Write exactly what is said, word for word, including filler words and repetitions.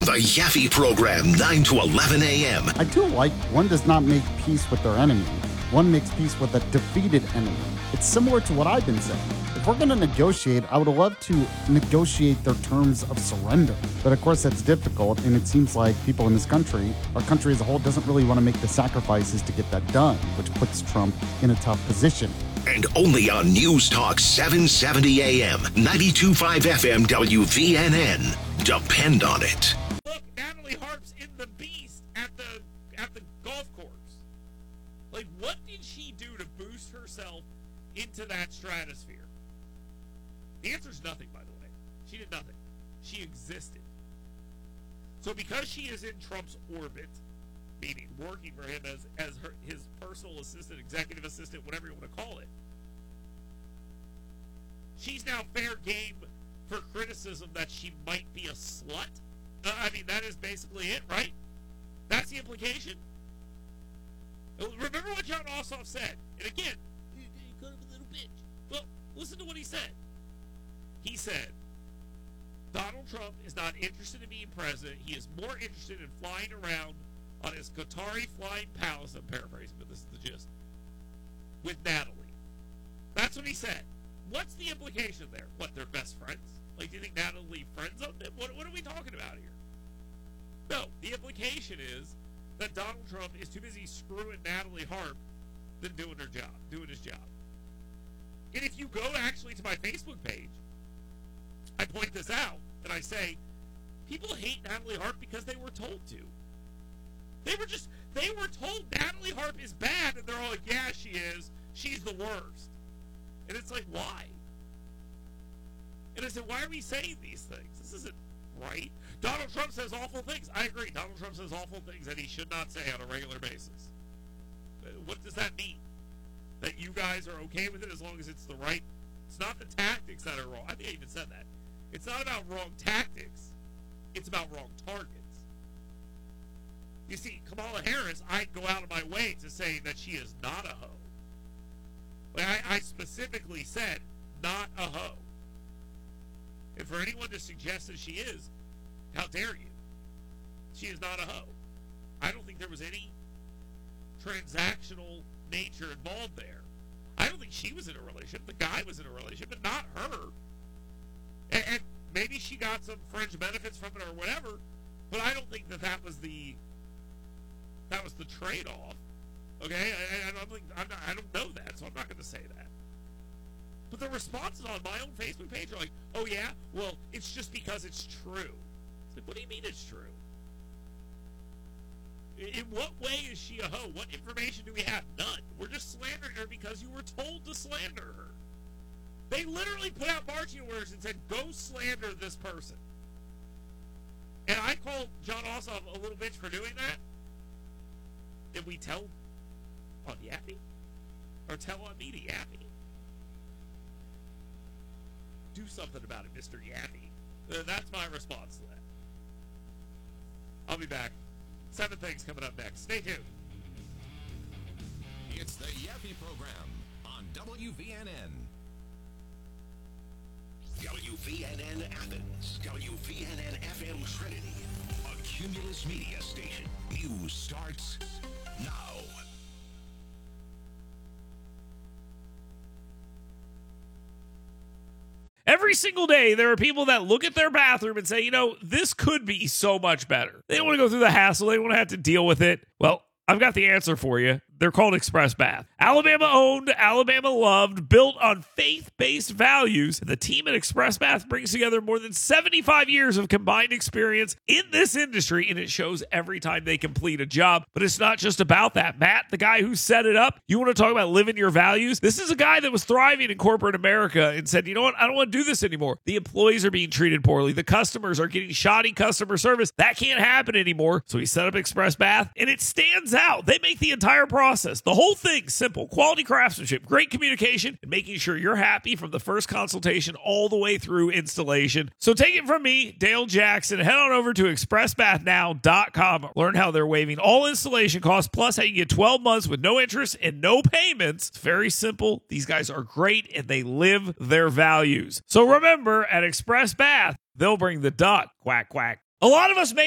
The Yaffe Program, nine to eleven a.m. I do like one does not make peace with their enemy. One makes peace with a defeated enemy. It's similar to what I've been saying. If we're going to negotiate, I would love to negotiate their terms of surrender. But of course, that's difficult, and it seems like people in this country, our country as a whole, doesn't really want to make the sacrifices to get that done, which puts Trump in a tough position. And only on News Talk seven seventy a.m., ninety-two point five F M W V N N. Depend on it. Look, Natalie Harp's in the Beast at the at the golf course. Like, what did she do to boost herself into that stratosphere? The answer is nothing, by the way. She did nothing. She existed. So because she is in Trump's orbit, meaning working for him as, as her, his personal assistant, executive assistant, whatever you want to call it, she's now fair game for criticism that she might be a slut. Uh, I mean, that is basically it, right? That's the implication. Remember what Jon Ossoff said. And again, you could have a little bitch. Well, listen to what he said. He said, Donald Trump is not interested in being president. He is more interested in flying around on his Qatari flying palace. I'm paraphrasing, but this is the gist. With Natalie. That's what he said. What's the implication there? What, they're best friends? Like, do you think Natalie friends on them? What, what are we talking about here? No, the implication is that Donald Trump is too busy screwing Natalie Harp than doing her job, doing his job. And if you go actually to my Facebook page, I point this out, and I say, people hate Natalie Harp because they were told to. They were just, they were told Natalie Harp is bad, and they're all like, yeah, she is. She's the worst. And it's like, why? And I said, why are we saying these things? This isn't right. Donald Trump says awful things. I agree. Donald Trump says awful things that he should not say on a regular basis. What does that mean? That you guys are okay with it as long as it's the right? It's not the tactics that are wrong. I think I even said that. It's not about wrong tactics. It's about wrong targets. You see, Kamala Harris, I'd go out of my way to say that she is not a hoe. Like I, I specifically said, not a hoe. And for anyone to suggest that she is, how dare you? She is not a hoe. I don't think there was any transactional nature involved there. I don't think she was in a relationship. The guy was in a relationship, but not her. And, and maybe she got some fringe benefits from it or whatever, but I don't think that that was the that was the trade-off. Okay, I, I, don't think I'm not, I don't know that, so I'm not going to say that. But the responses on my own Facebook page are like, "Oh yeah, well, it's just because it's true." It's like, what do you mean it's true? In what way is she a hoe? What information do we have? None. We're just slandering her because you were told to slander her. They literally put out marching orders and said, go slander this person. And I called Jon Ossoff a little bitch for doing that. Did we tell on Yaffe? Or tell on me to Yaffe? Do something about it, Mister Yaffe. Uh, that's my response to that. I'll be back. Seven things coming up next. Stay tuned. It's the Yaffe Program on W V N N. W V N N Athens, W V N N F M Trinity, a Cumulus Media station. News starts now. Every single day, there are people that look at their bathroom and say, you know, this could be so much better. They don't want to go through the hassle. They don't want to have to deal with it. Well, I've got the answer for you. They're called Express Bath. Alabama owned, Alabama loved, built on faith-based values. The team at Express Bath brings together more than seventy-five years of combined experience in this industry, and it shows every time they complete a job. But it's not just about that. Matt, the guy who set it up, you want to talk about living your values? This is a guy that was thriving in corporate America and said, you know what? I don't want to do this anymore. The employees are being treated poorly. The customers are getting shoddy customer service. That can't happen anymore. So he set up Express Bath, and it stands out. They make the entire process. The whole thing simple. Quality craftsmanship, great communication, and making sure you're happy from the first consultation all the way through installation. So take it from me, Dale Jackson. Head on over to express bath now dot com. Learn how they're waiving all installation costs, plus how you get twelve months with no interest and no payments. It's very simple. These guys are great, and they live their values. So remember, at Express Bath, they'll bring the duck. Quack, quack. A lot of us may